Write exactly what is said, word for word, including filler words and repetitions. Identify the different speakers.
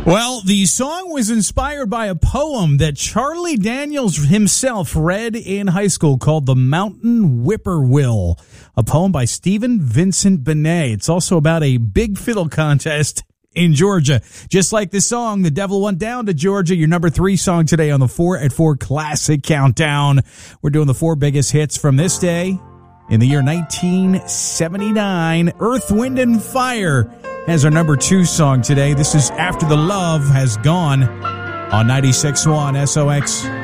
Speaker 1: Well, the song was inspired by a poem that Charlie Daniels himself read in high school called The Mountain Whippoorwill, a poem by Stephen Vincent Benet. It's also about a big fiddle contest in Georgia. Just like the song, The Devil Went Down to Georgia, your number three song today on the four at four Classic Countdown. We're doing the four biggest hits from this day. In the year nineteen seventy-nine, Earth, Wind, and Fire has our number two song today. This is After the Love Has Gone on ninety-six point one S O X.